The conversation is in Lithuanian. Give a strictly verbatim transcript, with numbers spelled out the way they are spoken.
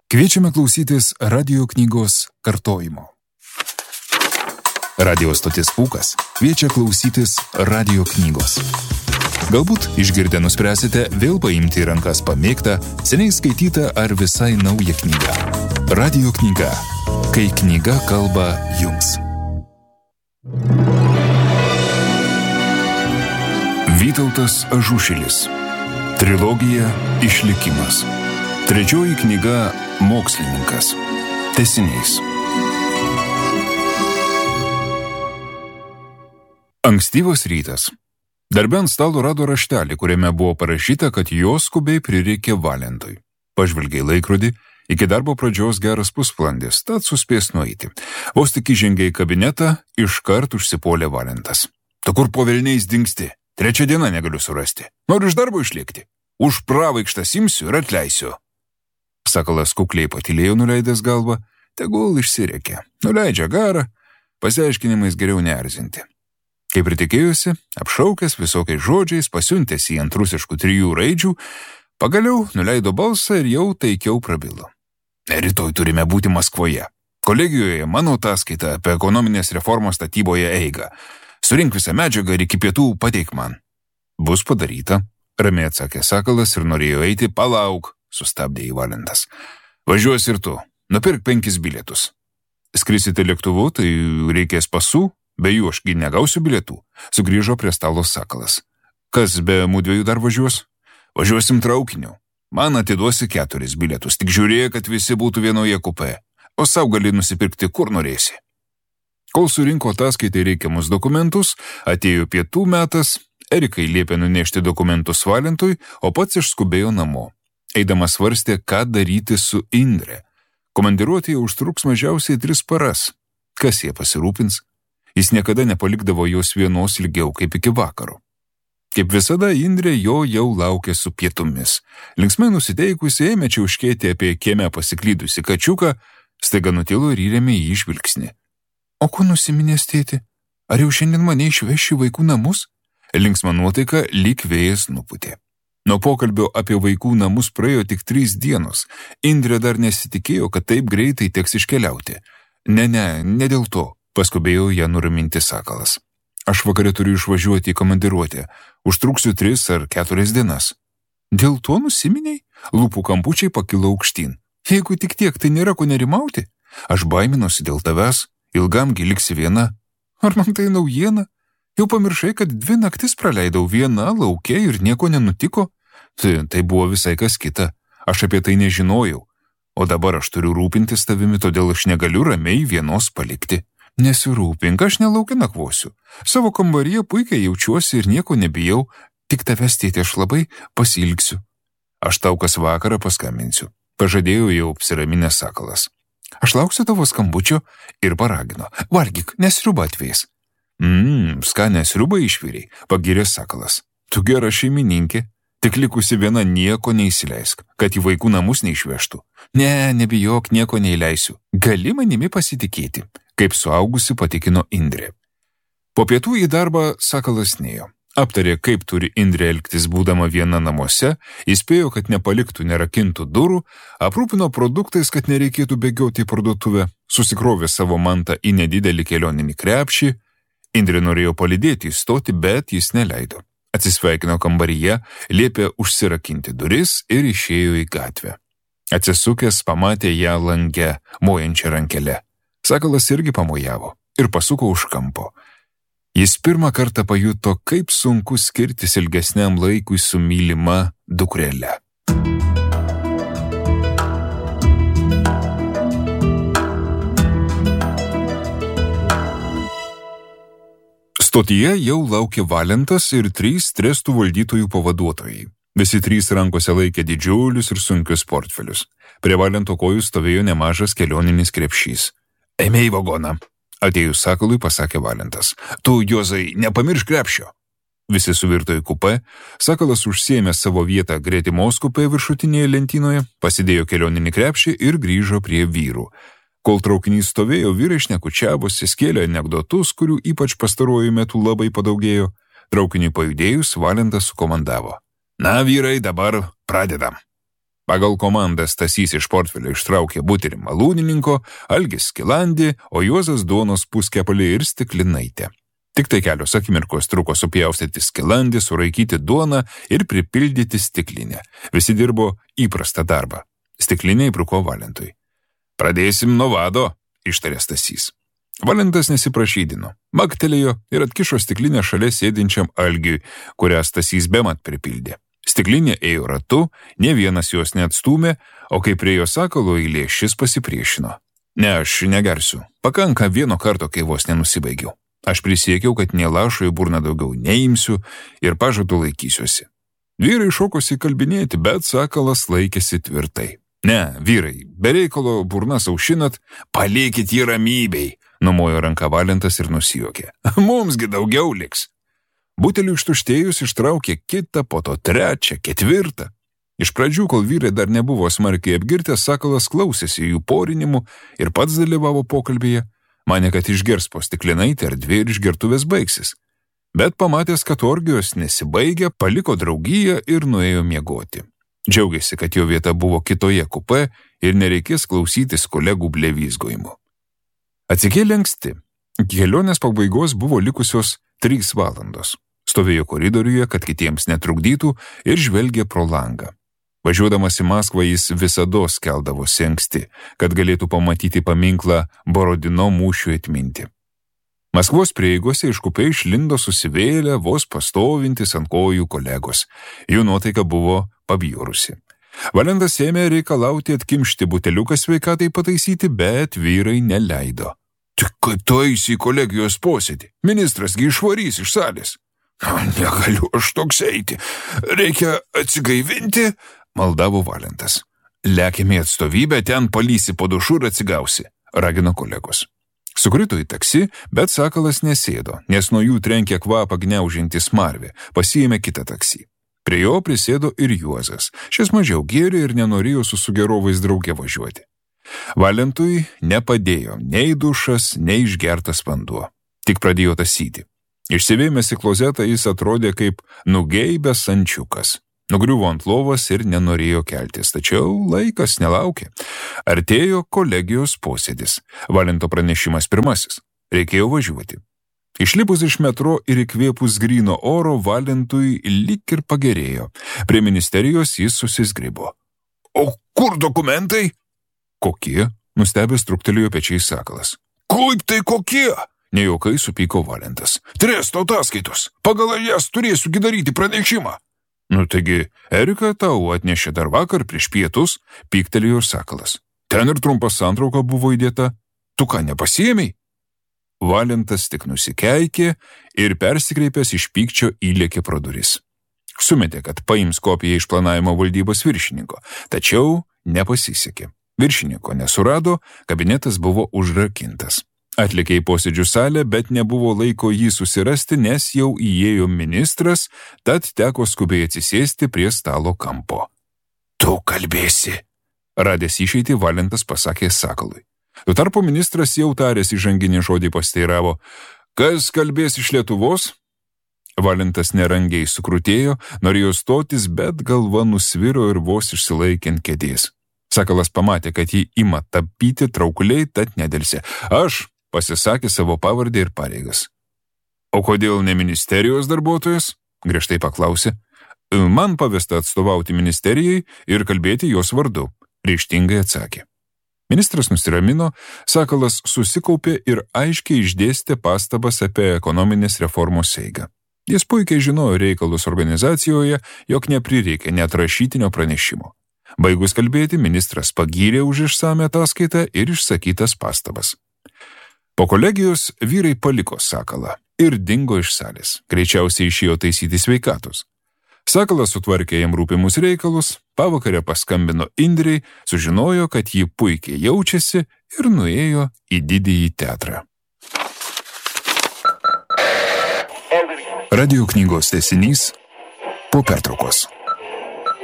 Kviečiame klausytis radio knygos kartojimo. Radio stotis Pūkas kviečia klausytis radio knygos. Galbūt išgirdę nuspręsite vėl paimti į rankas pamėgtą, seniai skaitytą ar visai naują knygą. Radio knyga. Kai knyga kalba jums. Vytautas Ažušilis. Trilogija Išlikimas. Trečioji knyga Mokslininkas. Tęsinys. Ankstyvas rytas. Darbe ant stalo rado raštelį, kuriame buvo parašyta, kad jo skubiai prireikė Valentui. Pažvelgė į laikrodį, iki darbo pradžios geras pusvalandis, tad suspės nueiti. Vos tik įžengė į kabinetą, iškart užsipuolė Valentas. Tu kur po velniais dingsti? Trečią dieną negaliu surasti. Noriu iš darbo išlėkti. Už pravaikštas imsiu ir atleisiu. Sakalas kukliai patylėjo, nuleidęs galvą, tegul išsirėkė. Nuleidžia garą, pasiaiškinimais geriau neerzinti. Kaip ir tikėjusi, apšaukęs visokiais žodžiais, pasiuntęs į ant rusiškų trijų raidžių, pagaliau nuleido balsą ir jau taikiau prabilo. Rytoj turime būti Maskvoje. Kolegijoje mano ataskaita apie ekonominės reformos statyboje eigą. Surink visą medžiagą ir iki pietų pateik man. Bus padaryta, ramiai atsakė Sakalas ir norėjo eiti. Palauk, sustabdė į Valentas. Važiuos ir tu, nupirk penkis bilietus. Skrisite lėktuvu, tai reikės pasų, be jų ašgi negausiu bilietų. Sugrįžo prie stalo Sakalas. Kas be mūdviejų dar važiuos? Važiuosim traukiniu. Man atiduosi keturis bilietus, tik žiūrėk, kad visi būtų vienoje kupė, o sau gali nusipirkti kur norėsi. Kol surinko ataskaitai reikiamus dokumentus, atėjo pietų metas, Erikai liepė nunešti dokumentus Valentui, o pats išskubėjo namo. Eidamas svarstė, ką daryti su Indre. Komandiruotėje užtruks mažiausiai tris paras. Kas jie pasirūpins? Jis niekada nepalikdavo jos vienos ilgiau kaip iki vakaro. Kaip visada, Indrė jo jau laukė su pietumis. Linksmai nusiteikusi ėmė čiauškėti apie kieme pasiklydusi kačiuką, staiga nutilo ir įrėmė į žvilgsnį. O ko nusiminės, tėti? Ar jau šiandien mane išveši vaikų namus? Linksma nuotaika lyg vėjas nupūtė. Nuo pokalbio apie vaikų namus praėjo tik trys dienos. Indrė dar nesitikėjo, kad taip greitai teks iškeliauti. Ne, ne, ne dėl to, paskubėjo ją nuraminti Sakalas. Aš vakare turiu išvažiuoti į komandiruotę. Užtruksiu tris ar keturias dienas. Dėl to nusiminiai? Lūpų kampučiai pakilo aukštyn. Jeigu tik tiek, tai nėra ko nerimauti. Aš baiminosi dėl tavęs, ilgamgi liksi viena. Ar man tai naujiena? Jau pamiršai, kad dvi naktis praleidau viena lauke ir nieko nenutiko? Tai, tai buvo visai kas kita. Aš apie tai nežinojau. O dabar aš turiu rūpintis tavimi, todėl aš negaliu ramiai vienos palikti. Nesirūpink, aš nelaukia nakvosiu. Savo kambaryje puikiai jaučiuosi ir nieko nebijau, tik tavęs, tėti, aš labai pasilgsiu. Aš tau kas vakarą paskambinsiu, pažadėjo jau apsiraminęs Sakalas. Aš lauksiu tavo skambučio ir paragino. Valgyk, nes sriuba atvės. Mmm, skanę sriubą išvyriai, pagyrė Sakalas. Tu gera šeimininkė, tik likusi viena nieko neįsileisk, kad į vaikų namus neišvežtų. Ne, nebijok, nieko neįleisiu. Gali manimi pasitikėti, kaip suaugusi patikino Indrė. Po pietų į darbą Sakalas nėjo. Aptarė, kaip turi Indrė elgtis būdama viena namuose, įspėjo, kad nepaliktų nerakintų durų, aprūpino produktais, kad nereikėtų bėgioti į parduotuvę, susikrovė savo mantą į nedidelį kelioninį krepšį. Indrė norėjo palydėti įstoti, bet jis neleido. Atsisveikino kambaryje, liepė užsirakinti duris ir išėjo į gatvę. Atsisukęs pamatė ją lange, mojančią rankelę. Sakalas irgi pamojavo ir pasuko už kampo. Jis pirmą kartą pajuto, kaip sunku skirtis ilgesniam laikui su mylima dukrele. Stotyje jau laukė Valentas ir trys strestų valdytojų pavaduotojai. Visi trys rankose laikė didžiulius ir sunkius portfelius. Prie Valento kojų stovėjo nemažas kelioninis krepšys. Eime į vagoną, atėjus Sakalui pasakė Valentas. Tu, Juozai, nepamiršk krepšio. Visi suvirto į kupę, Sakalas užsiėmė savo vietą gretimos kupė viršutinėje lentynoje, pasidėjo kelioninį krepšį ir grįžo prie vyrų. Kol traukinys stovėjo, vyrai šnekučiavosi, skėlė anekdotus, kurių ypač pastaruoju metu labai padaugėjo. Traukiniui pajudėjus, Valentas sukomandavo. Na, vyrai, dabar pradedam. Pagal komandą Stasys iš portfelio ištraukė buterį malūnininko, Algis skilandį, o Juozas duonos puskepalį ir stiklinaitę. Tik tai kelios akimirkos truko supjaustyti skilandį, suraikyti duoną ir pripildyti stiklinę. Visi dirbo įprastą darbą. Stiklinė įbruko Valentui. Pradėsim nuo vado, ištarė Stasys. Valentas nesiprašydino, maktelėjo ir atkišo stiklinę šalia sėdinčiam Algiui, kurią Stasys bemat pripildė. Stiklinė ėjo ratu, ne vienas jos neatstūmė, o kai prie jo sakalo eilė, šis pasipriešino. Ne, aš negersiu. Pakanka vieno karto, kai vos nenusibaigiau. Aš prisiekiau, kad nė lašo į burną daugiau neimsiu ir pažadu laikysiuosi. Vyrai šokosi kalbinėti, bet sakalas laikėsi tvirtai. Ne, vyrai, be reikalo burnas aušinat, palikit jį ramybei, numojo ranką Valentas ir nusijuokė. Mumsgi daugiau liks. Butelį ištuštėjus ištraukė kitą, po to trečią, ketvirtą. Iš pradžių, kol vyrai dar nebuvo smarkiai apgirtę, sakalas klausėsi jų porinimų ir pats dalyvavo pokalbėje. Manė, kad išgers po stiklinaitę ir dvi ir išgertuvės baigsis. Bet pamatęs, kad orgijos nesibaigia, paliko draugiją ir nuėjo miegoti. Džiaugiasi, kad jo vieta buvo kitoje kupė ir nereikės klausytis kolegų blevizgojimų. Atsikėlė anksti. Kelionės pabaigos buvo likusios trys valandos. Stovėjo koridoriuje, kad kitiems netrukdytų ir žvelgė pro langą. Važiuodamas į Maskvą jis visados keldavosi anksti, kad galėtų pamatyti paminklą Borodino mūšiui atminti. Maskvos prieigose iš kupė išlindo susivėlę, vos pastovintis ant kojų kolegos. Jų nuotaika buvo pabjurusi. Valentas ėmė reikalauti atkimšti buteliuką sveikatai pataisyti, bet vyrai neleido. Tik kaip tu eisi į kolegijos posėdį? Ministrasgi išvarys iš salės. Negaliu aš toks eiti. Reikia atsigaivinti, maldavo Valentas. Lėkime į atstovybę, ten palysi po dušu ir atsigausi, ragino kolegos. Sukrito į taksi, bet sakalas nesėdo, nes nuo jų trenkė kvapą gniaužinti smarvė, pasiėmė kitą taksi. Prie jo prisėdo ir Juozas. Šis mažiau gėrė ir nenorėjo su sugerovais drauge važiuoti. Valentui nepadėjo nei dušas, nei išgertas vanduo. Tik pradėjo tasyti. Išsivėmęs į klozetą jis atrodė kaip nugeibęs ančiukas. Nugriuvo ant lovos ir nenorėjo keltis, tačiau laikas nelaukė. Artėjo kolegijos posėdis. Valento pranešimas pirmasis. Reikėjo važiuoti. Išlipus iš metro ir įkvėpus gryno oro, Valentui lyg ir pagerėjo. Prie ministerijos jis susizgribo. O kur dokumentai? Kokie? Nustebęs truktelėjo pečiais sakalas. Kaip tai kokie? Nejaukai supyko Valentas. Tresto ataskaitos. Pagal jas turėsiu daryti pranešimą. Nu taigi, Erika tau atnešė dar vakar prieš pietus, pyktelėjo ir sakalas. Ten ir trumpas santrauka buvo įdėta. Tu ką nepasiėmei? Valentas tik nusikeikė ir persikreipęs iš pykčio įlėkė pro duris. Sumetė, kad paims kopiją iš planavimo valdybos viršininko, tačiau nepasisekė. Viršininko nesurado, kabinetas buvo užrakintas. Atlikė į posėdžių salę, bet nebuvo laiko jį susirasti, nes jau įėjo ministras, tad teko skubiai atsisėsti prie stalo kampo. Tu kalbėsi, radęs išeitį, Valentas pasakė sakalui. Tuo tarpu ministras jau taręs įžanginį žodį pasteiravo, kas kalbės iš Lietuvos? Valentas nerangiai sukrutėjo, norėjo stotis, bet galva nusviro ir vos išsilaikė ant kėdės. Sakalas pamatė, kad jį ima tapyti traukuliai, tad nedelsė. Aš pasisakė savo pavardę ir pareigas. O kodėl ne ministerijos darbuotojas? Griežtai paklausė. Man pavesta atstovauti ministerijai ir kalbėti jos vardu, ryžtingai atsakė. Ministras nusiramino, sakalas susikaupė ir aiškiai išdėstė pastabas apie ekonominės reformos eigą. Jis puikiai žinojo reikalus organizacijoje, jog neprireikė net rašytinio pranešimo. Baigus kalbėti, ministras pagyrė už išsame ataskaitą ir išsakytas pastabas. Po kolegijos vyrai paliko sakalą ir dingo iš salės. Greičiausiai išėjo taisyti sveikatos. Sakalas sutvarkė jam rūpimus reikalus, pavakarę paskambino Indrei, sužinojo, kad ji puikiai jaučiasi ir nuėjo į didįjį teatrą. Radio knygos tęsinys po pertraukos.